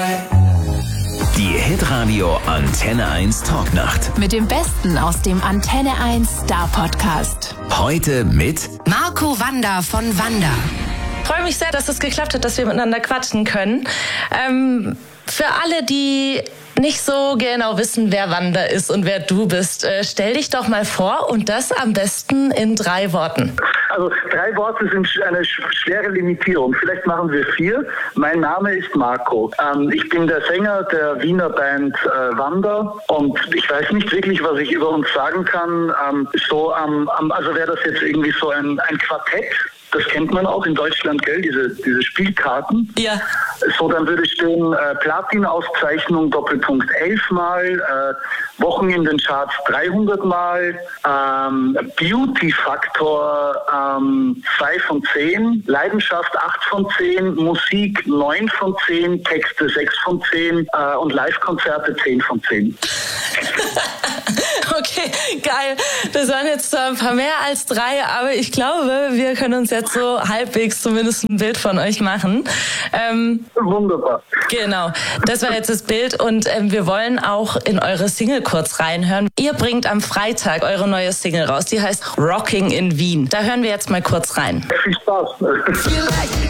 Die Hitradio Antenne 1 Talknacht. Mit dem Besten aus dem Antenne 1 Star Podcast. Heute mit Marco Wanda von Wanda. Ich freue mich sehr, dass es geklappt hat, dass wir miteinander quatschen können. Für alle, die nicht so genau wissen, wer Wanda ist und wer du bist, stell dich doch mal vor und das am besten in 3 Worten. Also 3 Worte sind eine schwere Limitierung. Vielleicht machen wir 4. Mein Name ist Marco. Ich bin der Sänger der Wiener Band Wanda und ich weiß nicht wirklich, was ich über uns sagen kann. Also wäre das jetzt irgendwie so ein Quartett. Das kennt man auch in Deutschland, gell? Diese Spielkarten. Ja. So, dann würde stehen Platin-Auszeichnung Doppelpunkt 11 Mal, Wochen in den Charts 300 Mal, Beauty-Faktor 2 von 10, Leidenschaft 8 von 10, Musik 9 von 10, Texte 6 von 10 und Live-Konzerte 10 von 10. Okay, geil. Das waren jetzt zwar ein paar mehr als 3, aber ich glaube, wir können uns jetzt so halbwegs zumindest ein Bild von euch machen. Wunderbar. Genau, das war jetzt das Bild und wir wollen auch in eure Single kurz reinhören. Ihr bringt am Freitag eure neue Single raus, die heißt Rocking in Wien. Da hören wir jetzt mal kurz rein. Viel Spaß.